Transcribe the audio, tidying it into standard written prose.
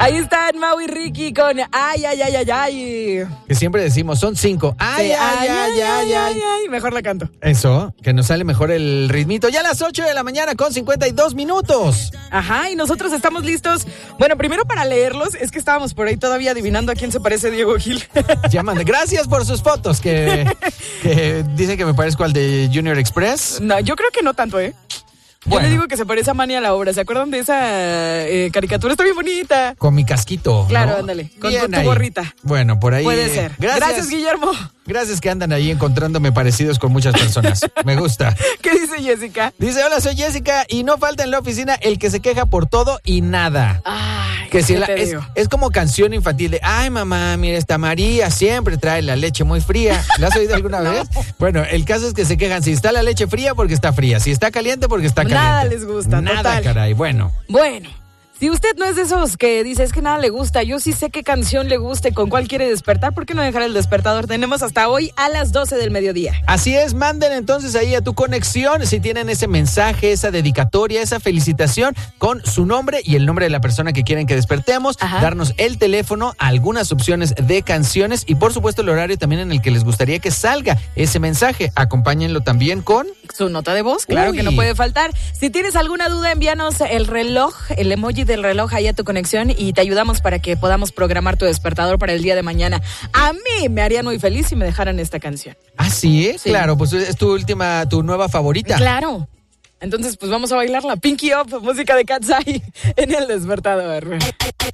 Ahí están Mau y Ricky con ay, ay, ay, ay, ay. Que siempre decimos, son 5. Ay, Sí, ay, ay, ay, ay. Mejor la canto. Eso, que nos sale mejor el ritmito. Ya a las 8 de la mañana con 52 minutos. Ajá, y nosotros estamos listos. Bueno, primero para leerlos, es que estábamos por ahí todavía adivinando a quién se parece Diego Gil. Gracias por sus fotos, que dicen que me parezco al de Junior Express. No, yo creo que no tanto, ¿eh? Yo le digo que se parece a Manny a la obra. ¿Se acuerdan de esa caricatura? Está bien bonita. Con mi casquito. Claro, ¿no? ándale. Con Bien tu ahí. gorrita. Bueno, por ahí. Puede ser. Gracias, Guillermo. Gracias que andan ahí encontrándome parecidos con muchas personas. Me gusta. ¿Qué dice Jessica? Dice, hola, soy Jessica y no falta en la oficina el que se queja por todo y nada. Ay, Que si ¿qué te digo? es como canción infantil de, ay mamá, mira, esta María siempre trae la leche muy fría. ¿La has oído alguna vez? Bueno, el caso es que se quejan si está la leche fría porque está fría, si está caliente porque está caliente. Nada les gusta, Nada, total. caray, bueno. Bueno, si usted no es de esos que dice es que nada le gusta, yo sí sé qué canción le gusta y con cuál quiere despertar, ¿por qué no dejar el despertador? Tenemos hasta hoy a las 12 del mediodía. Así es, manden entonces ahí a tu conexión si tienen ese mensaje, esa dedicatoria, esa felicitación con su nombre y el nombre de la persona que quieren que despertemos, Ajá. darnos el teléfono, algunas opciones de canciones y por supuesto el horario también en el que les gustaría que salga ese mensaje. Acompáñenlo también con Su nota de voz, claro Uy. que no puede faltar. Si tienes alguna duda, envíanos el reloj, el emoji del reloj ahí a tu conexión y te ayudamos para que podamos programar tu despertador para el día de mañana. A mí me harían muy feliz si me dejaran esta canción. ¿Ah, sí? Sí. Claro, pues es tu nueva favorita. Claro. Entonces, pues vamos a bailar la Pinky Up, música de Katsai en el despertador.